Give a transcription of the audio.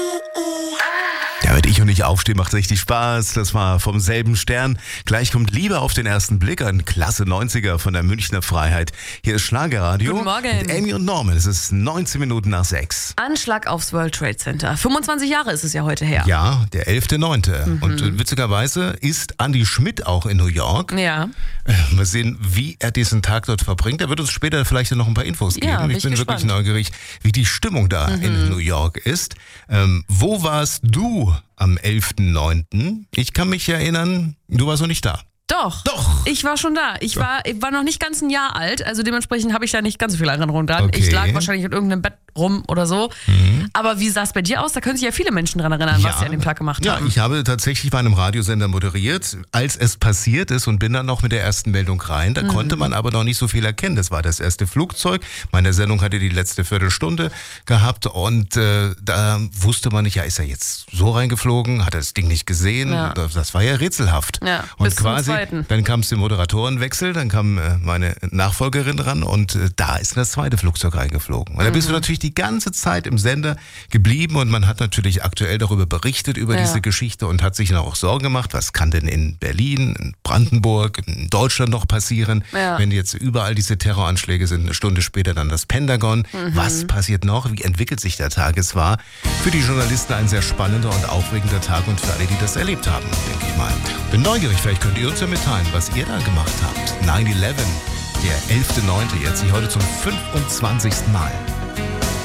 Ja, wenn ich und ich aufstehe, macht richtig Spaß. Das war vom selben Stern. Gleich kommt Liebe auf den ersten Blick, ein klasse 90er von der Münchner Freiheit. Hier ist Schlagerradio. Guten Morgen. Mit Amy und Norman. Es ist 19 Minuten nach 6. Anschlag aufs World Trade Center. 25 Jahre ist es ja heute her. Ja, der 11.9. Und witzigerweise ist Andy Schmidt auch in New York. Ja. Mal sehen, wie er diesen Tag dort verbringt. Er wird uns später vielleicht noch ein paar Infos geben. Ja, Ich bin gespannt. wirklich neugierig, wie die Stimmung da in New York ist. Wo warst du am 11.9.? Ich kann mich erinnern, du warst noch nicht da. Doch. Ich war schon da. Ich war noch nicht ganz ein Jahr alt, also dementsprechend habe ich da nicht ganz so viel Erinnerung dran. Okay. Ich lag wahrscheinlich in irgendeinem Bett rum oder so. Aber wie sah es bei dir aus? Da können sich ja viele Menschen dran erinnern, was sie an dem Tag gemacht haben. Ja, ich habe tatsächlich bei einem Radiosender moderiert, als es passiert ist und bin dann noch mit der ersten Meldung rein. Da konnte man aber noch nicht so viel erkennen. Das war das erste Flugzeug. Meine Sendung hatte die letzte Viertelstunde gehabt und da wusste man nicht, ja, ist er jetzt so reingeflogen? Hat er das Ding nicht gesehen? Ja. Das war ja rätselhaft. Ja, und bis zum quasi, Zweiten. dann kam es zum Moderatorenwechsel, dann kam meine Nachfolgerin ran und da ist das zweite Flugzeug reingeflogen. Und da bist du natürlich die ganze Zeit im Sender geblieben und man hat natürlich aktuell darüber berichtet, über diese Geschichte und hat sich dann auch Sorgen gemacht, was kann denn in Berlin, in Brandenburg, in Deutschland noch passieren, wenn jetzt überall diese Terroranschläge sind, eine Stunde später dann das Pentagon. Was passiert noch? Wie entwickelt sich der Tag? Es war für die Journalisten ein sehr spannender und aufregender Tag und für alle, die das erlebt haben, denke ich mal. Bin neugierig, vielleicht könnt ihr uns ja mitteilen, was ihr da gemacht habt. 9/11, der 11.9. jetzt, sich heute zum 25. Mal.